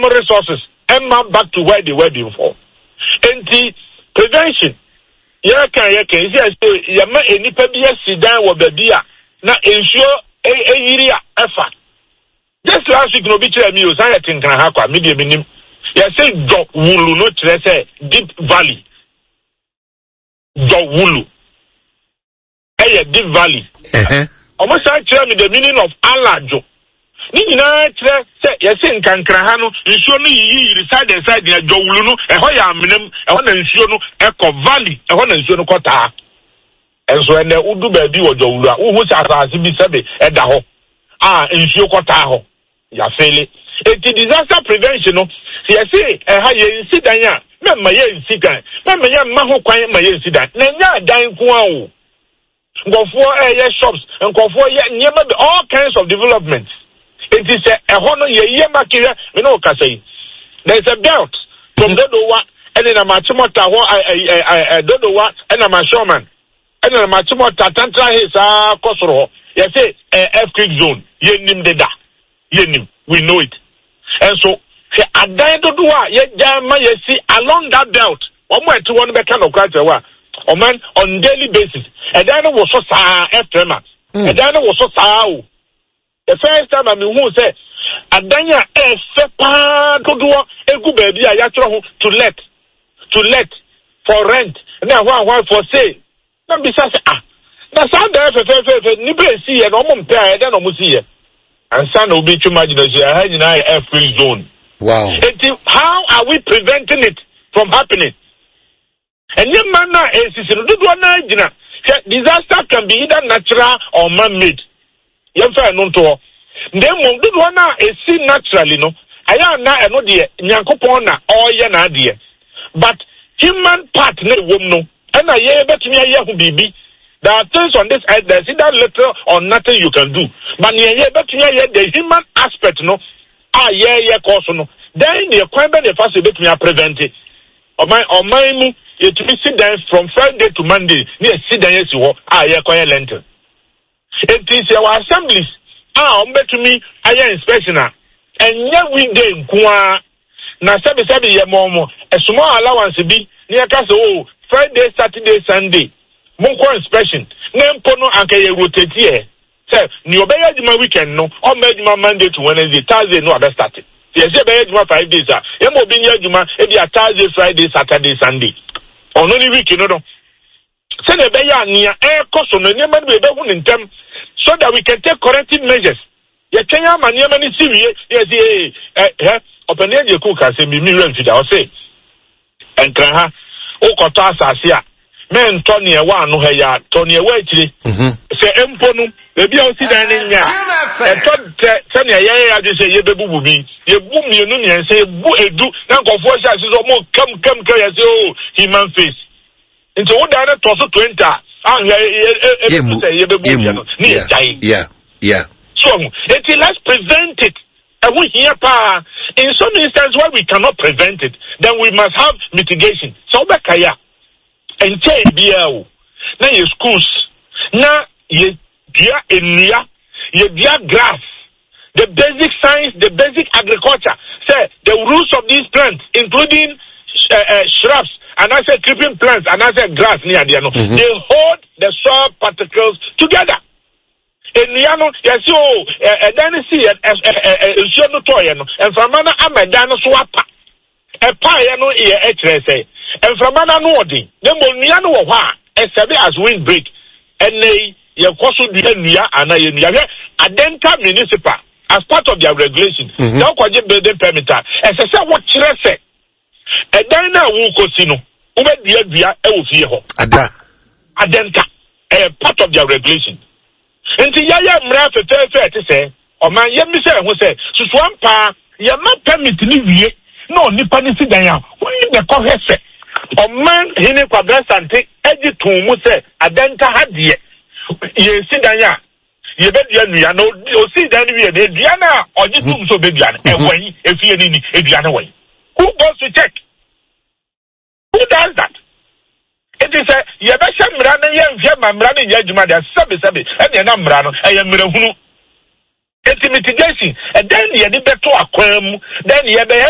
some resources and back to where they were before. And the prevention, ya can say yama any pebia sidan wa babia na ensure a year effort. Just last week no be tell me I think na ha kwa media minim. Ya say do wulu no say deep valley. Do wulu. Deep valley. Almost I tell me the meaning of alajo. Ni na tell say ya say nkankra ha no nsuo no yi side ya do wulu no e ho ya amnem e ho na nsuo no e ko valley e ho na nsuo no kota. Enso ene udu ba bi wo do wulu a wo hu sa asase bi sebe e da ho. Nsuo kota ho. Ya fele. Eti disaster prevention no se ya say ha ye incident ya memma ye incident memma ye ma ho kwan ma ye incident na nya dan ko awo. Ngofo shops and ngofo all kinds of developments. It is a honor ye makia we know kasai. There is a belt from Dodowa and in a machimota Dodowa and a mashoman and a machimota tantra his kosoro. You say F Creek zone. Yenim deda. Yenim. We know it. And so a Dodowa ye jama ye see along that belt. One more to one kind of culture. O man on daily basis. And then was so after months. And then was so sao. The first time I mean who said Adanya sepa to do a good baby to let for rent. Now one for sale. Now besides that's how the Nibe see and almost pay then almost here. And son will be too much in a free zone. Wow. How are we preventing it from happening? And your manner is disaster can be either natural or man-made. Then do one is seen naturally, no. I am not no dear, Yankopona or Yanadia. But human part no woman, and I hear better me a baby. There are things on this earth, there's either little or nothing you can do. But you hear better me the human aspect, no. Course, no. Then the equipment the first bit me a prevent it. Or my it will sit down from Friday to Monday. Near sit down, yes, you are lantern. It is our assemblies. To me, inspection. And yet we did na sabi ye momo. A small allowance be near Castle Friday, Saturday, Sunday. Monko inspection. Name pono anke ye rotate here. Say, you obey my weekend, no, or made my Monday to Wednesday, Thursday, no other started. Yes, you obey my 5 days. You will be near Juma, every Thursday, Friday, Saturday, Sunday. On only week, you know. Send a bear near air cost on the name of the in term so that we can take corrective measures. Yes, Kenya man, Yamani Siri, yes, open your cook as a mirror to the say. And Kraha, Okota Sasia, men Tony a one, no hair, Tony away, say Emponum, the BLC dining ya. And Tony a just say, ye babu be, ye boom, you know, and say, boo, a do, now go for us, more come, oh, human face. Into what I toss to enter. Yeah. So, let's prevent it. And we hear in some instances where we cannot prevent it, then we must have mitigation. So, Bakaya and JBL. Now, your schools. Now, you dear Enya, you dear grass. The basic science, the basic agriculture. Say, the roots of these plants, including shrubs, and I said creeping plants, and I said grass near the they hold the soil particles together. In Yano, yes, then see no toy, and from Mana Amadano swappa. A pie, no ear, and from Mana Nordi, then Moniano, as heavy as windbreak, and they, your cost be near, and I Adenta municipal, as part of their regulation, no quadruple building permit, as I said, what should I say? A dina wukosino, Uber dia Elfio. Adenta, a part of their regulation. And the Yaya Mrafe fair to say, or my Yemisa who said, Swampa, you're not permitted to live no Nippani Sidaya, when the cohese. Or man, he never bless and take Eddie to Muse, Adenta had ye. Ye Sidaya. You bet you know, you see that we are Diana or just so baby, and when if you need a Diana way. Who goes to check? Who does that? It is a Yabasha Mrana, Yam Mrana, Yajuma, Sabi, and Yanamrano, I am Mirahunu. It's mitigation, and then you need to acquire, then you have